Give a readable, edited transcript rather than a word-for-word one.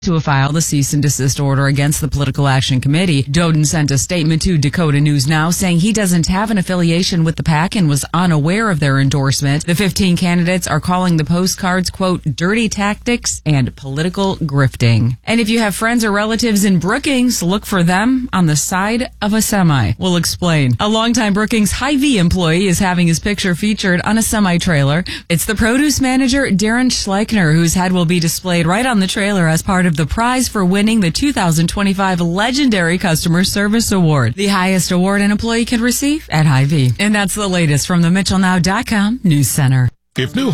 to file the cease and desist order against the Political Action Committee. Doden sent a statement to Dakota News Now saying he doesn't have an affiliation with the PAC and was unaware of their endorsement. The 15 candidates are calling the postcards, quote, dirty tactics and political grifting. And if you have friends or relatives in Brookings, look for them on the side of a semi. We'll explain. A longtime Brookings Hy-Vee employee is having his picture featured on a semi-trailer. It's the produce manager, Darren Schleichner, whose head will be displayed right on the trailer as part of the prize for winning the 2025 Legendary Customer Service Award, the highest award an employee can receive at Hy-Vee. And that's the latest from the MitchellNow.com News Center. If new